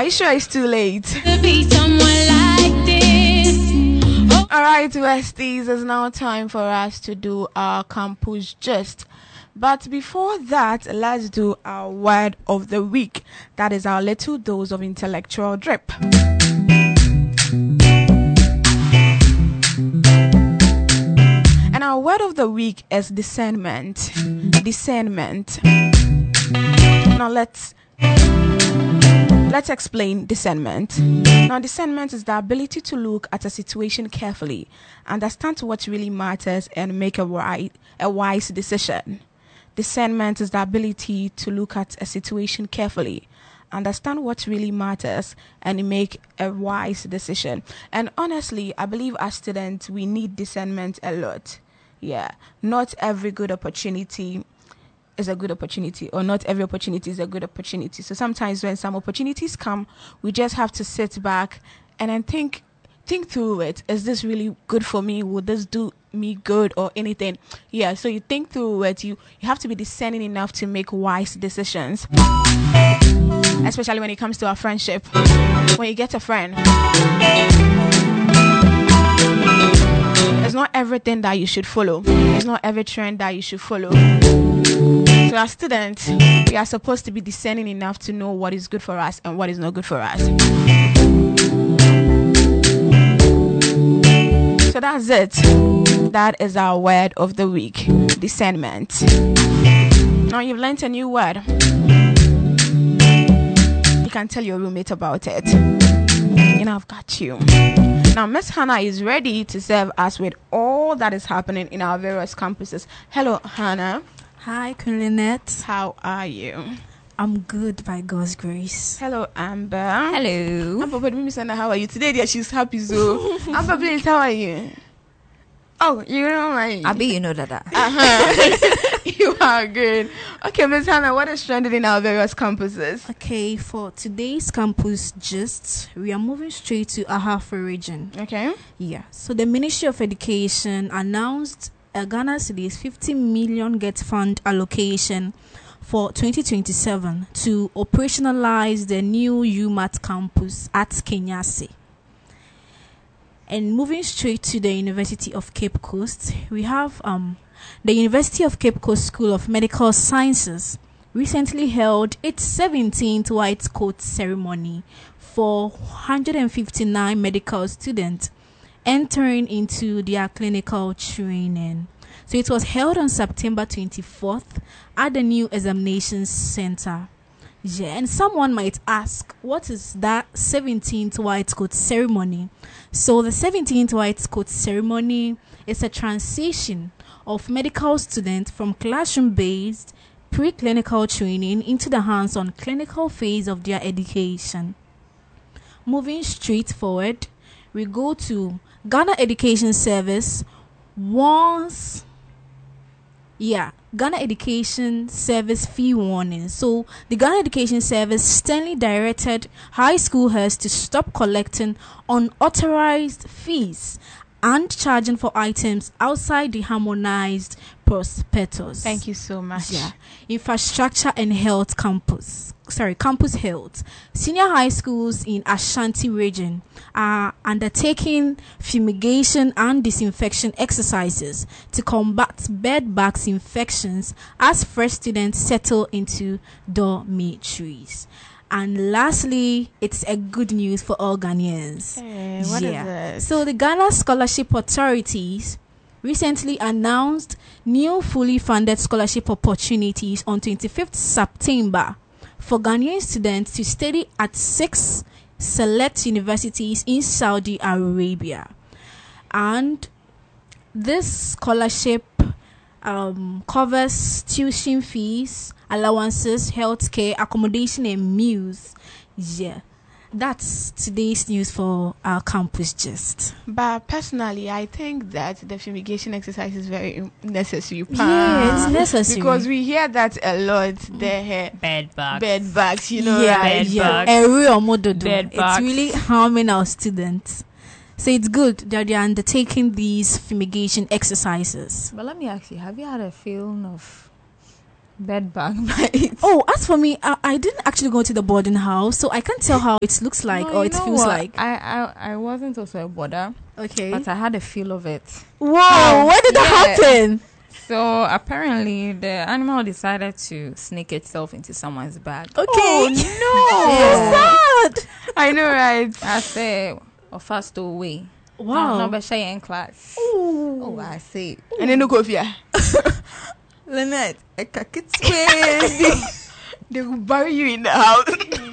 you sure it's too late? To be someone like this. Oh. All right, Westies, it's now time for us to do our campus gist. But before that, let's do our word of the week. That is our little dose of intellectual drip. And our word of the week is discernment. Discernment. Now let's explain discernment. Now, discernment is the ability to look at a situation carefully, understand what really matters, and make a wise decision. Discernment is the ability to look at a situation carefully, understand what really matters, and make a wise decision. And honestly, I believe as students, we need discernment a lot. Yeah, not every good opportunity is a good opportunity, or not every opportunity is a good opportunity. So sometimes when some opportunities come, we just have to sit back and then think through it. Is this really good for me? Would this do me good or anything? Yeah, so you think through it. You have to be discerning enough to make wise decisions, especially when it comes to our friendship. When you get a friend, it's not everything that you should follow. It's not every trend that you should follow. So as students, we are supposed to be discerning enough to know what is good for us and what is not good for us. So that's it. That is our word of the week. Discernment. Now you've learned a new word. You can tell your roommate about it. You know, I've got you. Now, Miss Hannah is ready to serve us with all that is happening in our various campuses. Hello, Hannah. Hi, Lynette. How are you? I'm good by God's grace. Hello, Amber. Hello. Amber, but Miss Hannah, how are you? Today, yeah, she's happy, so. Amber, please, how are you? Oh, you know my. Abi, you know that. You are good. Okay, Miss Hannah, what is trending in our various campuses? Okay, for today's campus gist, we are moving straight to Ahafo region. Okay. Yeah. So the Ministry of Education announced a Ghana cedis 50 million get fund allocation for 2027 to operationalize the new UMAT campus at Kenyasi. And moving straight to the University of Cape Coast, we have the University of Cape Coast School of Medical Sciences recently held its 17th white coat ceremony for 159 medical students entering into their clinical training. So it was held on September 24th at the new examinations center. Yeah, and someone might ask, what is that 17th white coat ceremony? So the 17th white coat ceremony is a transition of medical students from classroom-based preclinical training into the hands-on clinical phase of their education. Moving straight forward, we go to Ghana Education Service Ghana Education Service fee warning. So the Ghana Education Service sternly directed high school heads to stop collecting unauthorized fees and charging for items outside the harmonized prospectus. Thank you so much. Yeah. Infrastructure and Health Campus Health. Senior high schools in Ashanti region are undertaking fumigation and disinfection exercises to combat bed bugs infections as fresh students settle into dormitories. And lastly, it's a good news for all Ghanaians. Hey, what is it? So the Ghana Scholarship Authorities recently announced new fully funded scholarship opportunities on 25th September for Ghanaian students to study at 6 select universities in Saudi Arabia. And this scholarship covers tuition fees, allowances, healthcare, accommodation, and meals. Yeah, that's today's news for our campus gist. But personally, I think that the fumigation exercise is very necessary. Yeah, it's necessary. Because we hear that a lot. The Bed bugs. bed bugs, you know, Yeah, right? bed yeah. bugs. Bed It's bugs. really harming our students. So it's good that they're undertaking these fumigation exercises. But let me ask you, have you had a feeling of Bed bug bites. Oh, as for me, I didn't actually go to the boarding house, so I can't tell how it looks like No, or you it know feels what? like. I wasn't also a border, Okay. but I had a feel of it. Whoa, where did that Yeah. happen? So apparently the animal decided to sneak itself into someone's bag. Okay. Oh, So sad. I know, right? I say, or fast away. Wow. No, but she in class. Ooh. Oh, I see. And then no go fear. Lynette, I can't baby. They will bury you in the house.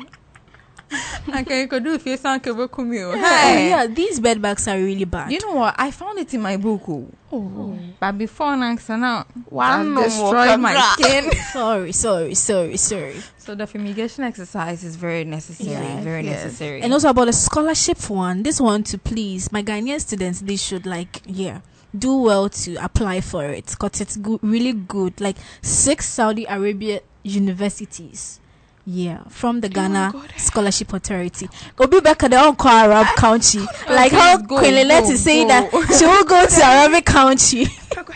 Okay, you could do if you sound Oh, Hey. yeah, these bed bugs are really bad. You know what? I found it in my book. Oh. But before now, One no I've more destroyed my congrats. skin. Sorry. So the fumigation exercise is very necessary. Yes, very yes. necessary. And also about the scholarship one, this one to please my Ghanaian students, they should do well to apply for it because it's good, really good. Like 6 Saudi Arabia universities. Yeah, from the Ghana God. Scholarship Authority. Go be back at the Uncle Arab County. Like please how go, Queen Lynette go, is saying go. that she will go to Arabic County.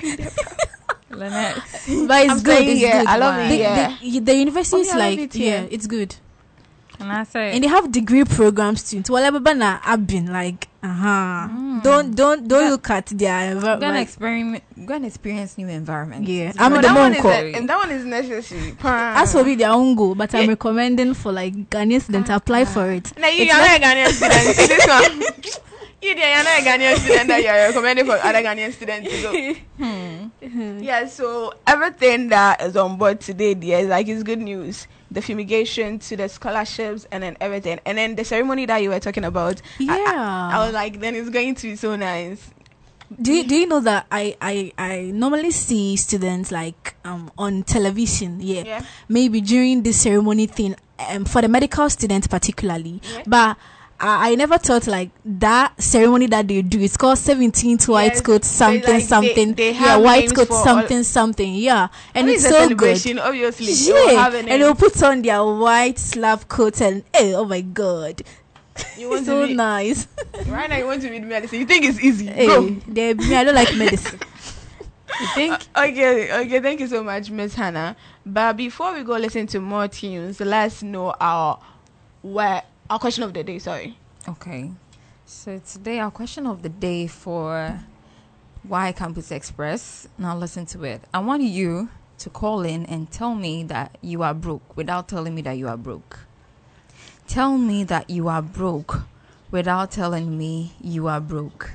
Lynette. But it's I'm good. saying, It's yeah, good. I love it, The university Oh, is yeah, I love like it here. it's good. And I say, And they have degree programs too. So whatever banana I've been like, Don't look at their go and environment. go and experience new environment. Yeah, It's I'm very the that one is monk. and that one is necessary. As for me, their own goal, but I'm Yeah. recommending for like Ghanaian students to apply for it. Now you It's are like- not a Ghanaian student. See this one. You're not a Ghanaian student that you are recommending for other Ghanaian students to go. Yeah, so everything that is on board today, dear, is good news. The fumigation to the scholarships and then everything. And then the ceremony that you were talking about. Yeah. I was like, then it's going to be so nice. Do you know that I normally see students like on television, Yeah. maybe during this ceremony thing, for the medical students particularly, Yeah. but I never thought like that ceremony that they do. It's called 17th white Yes, coat they something like- something. they Yeah, have white names coat for all- something. Yeah, and Only it's the so good. celebration, obviously. They will Yeah, have a and name. they'll put on their white slab coat and oh my god, You want so to read, nice. right now you want to read medicine. You think it's easy. Hey, Go. I don't like medicine. You think? Okay, thank you so much, Miss Hannah. But before we go listen to more tunes, let's know our question of the day. Sorry. Okay. So today our question of the day for Why Campus Express. Now listen to it. I want you to call in and tell me that you are broke without telling me that you are broke. Tell me that you are broke without telling me you are broke.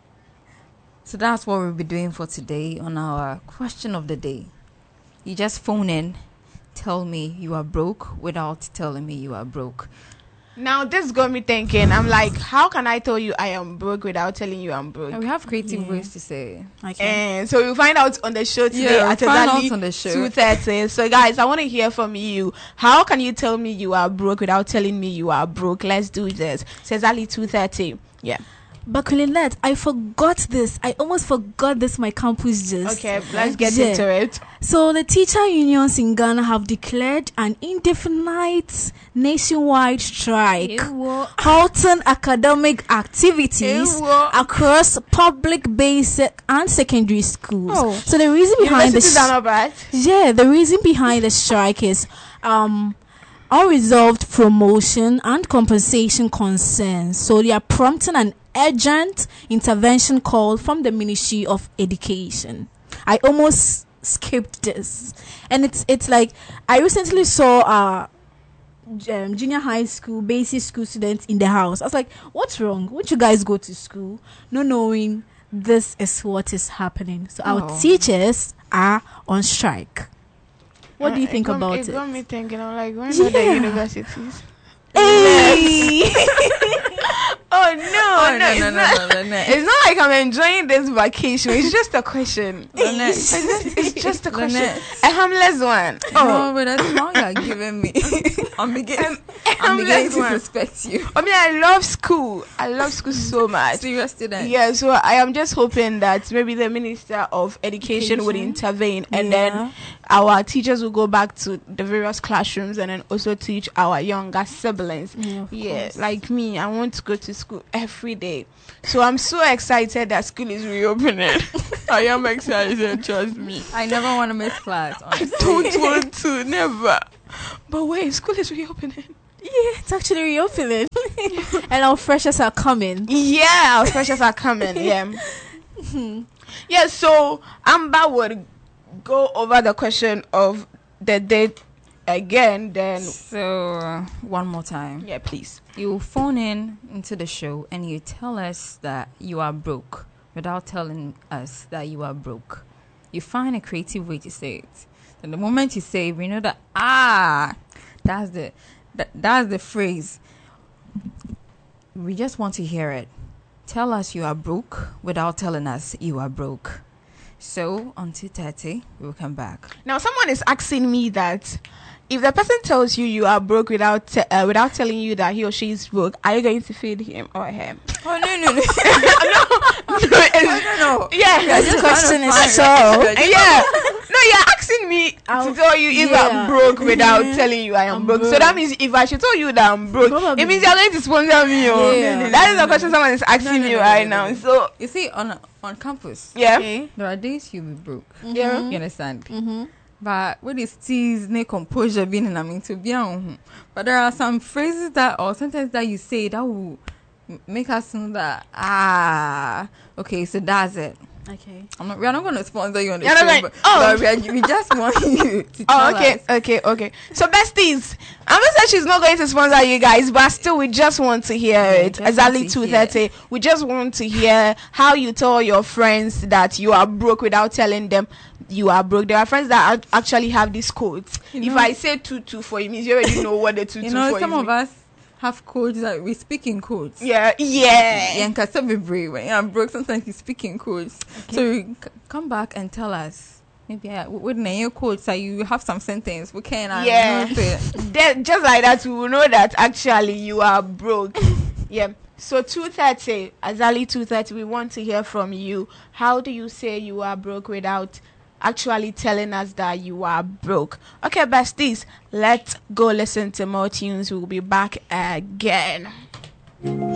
So that's what we'll be doing for today on our question of the day. You just phone in, tell me you are broke without telling me you are broke. Now this got me thinking. I'm like, how can I tell you I am broke without telling you I'm broke? And we have creative ways to say. Okay. And so we'll find out on the show today Yeah, we'll at find exactly out on the show. 2:30. So guys, I want to hear from you. How can you tell me you are broke without telling me you are broke? Let's do this. So exactly 2:30. Yeah. But Kulinette, I forgot this. I almost forgot this. My campus just. Okay, let's get Yeah. into it. So the teacher unions in Ghana have declared an indefinite nationwide strike, halting academic activities Ewo. across public, basic, and secondary schools. Oh. So the reason behind Universities are not bad. the reason behind the strike is unresolved promotion and compensation concerns. So they are prompting an urgent intervention call from the Ministry of Education. I almost skipped this, and it's like I recently saw junior high school, basic school students in the house. I was like, what's wrong? Won't you guys go to school? Not knowing this is what is happening. So our Oh. teachers are on strike. What do you think about It it? got me thinking. I'm like, when are the Yeah. universities? Hey! Oh no, it's not. Lynette. It's not like I'm enjoying this vacation. It's just a question. Lynette. It's just a question. Lynette. A harmless one. No, but that's long you're giving me. I'm beginning. I'm beginning blessed to one. suspect you. I mean, I love school. I love school so much. Serious student. Yeah, so I am just hoping that maybe the Minister of Education would intervene, and then our teachers will go back to the various classrooms and then also teach our younger siblings. Yeah, Like me, I want to go to school every day. So I'm so excited that school is reopening. I am excited, trust me. I never want to miss class. I Honestly. don't want to, never. But wait, school is reopening. Yeah, it's actually reopening. And our freshers are coming. Yeah, our freshers are coming. Yeah. Yeah, so Amber would go over the question of the date again, then So, one more time. yeah, please. You phone in into the show and you tell us that you are broke without telling us that you are broke. You find a creative way to say it. And the moment you say it, we know that that's the phrase. We just want to hear it. Tell us you are broke without telling us you are broke. So on 2:30 we'll come back. Now someone is asking me that if the person tells you you are broke without telling you that he or she is broke, are you going to feed him or her? Oh no. No. Yeah, This question is so. yeah. No, you're asking me to tell you if I'm yeah. broke without telling you I am I'm broke. So broke. that means if I should tell you that I'm broke, Probably. it means you're going to sponsor me. Oh. Yeah. That is the question someone is asking me right now. So You see, on campus, yeah, Okay. there are days you'll be broke. yeah. You understand? But what is tease, no composure being in to be on. But there are some phrases that or sentences that you say that will make us know that okay, so that's it. Okay. We are not going to sponsor you on the You're not show, going- but we just want you to tell Oh, okay, us. okay. So besties, I'm gonna say she's not going to sponsor you guys, but still, we just want to hear it. just Exactly want to 2:30. We just want to hear how you tell your friends that you are broke without telling them you are broke. There are friends that actually have these codes. You If know- I say 2-2 for you, means you already know what the 2-2 You know, for some you of us have codes that we speak in codes. Yeah. And when you're broke, sometimes you speak in codes. So you come back and tell us. Maybe with your codes, so you have some sentence. We can Yeah. Just like that, we will know that actually you are broke. Yeah. So 2:30, Azali 2:30, we want to hear from you. How do you say you are broke without actually telling us that you are broke? Okay, besties, let's go listen to more tunes. We'll be back again.